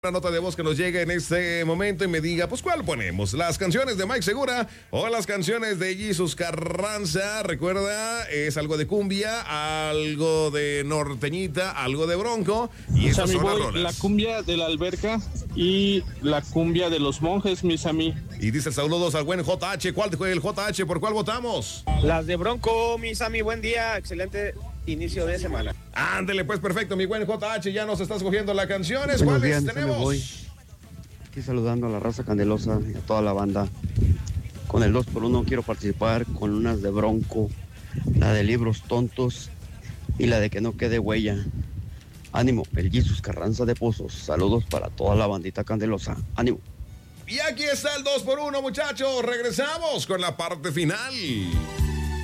Una nota de voz que nos llegue en este momento y me diga, pues, ¿cuál ponemos? ¿Las canciones de Mike Segura o las canciones de Jesus Carranza? Recuerda, es algo de cumbia, algo de norteñita, algo de bronco. Y esas son las rolas. La cumbia de la alberca y la cumbia de los monjes, mis amigos. Y dice saludos al buen JH. ¿Cuál fue el JH? ¿Por cuál votamos? Las de bronco, mis amigos. Buen día, excelente inicio de semana. Ándele, pues, perfecto, mi buen JH, ya nos estás cogiendo las canciones. Buenos ¿Cuáles días, tenemos? me voy. Aquí saludando a la raza candelosa y a toda la banda. Con el 2x1 quiero participar con unas de Bronco, la de Libros Tontos y la de Que No Quede Huella. Ánimo, el Jesus Carranza de Pozos. Saludos para toda la bandita candelosa. Ánimo. Y aquí está el 2x1, muchachos. Regresamos con la parte final.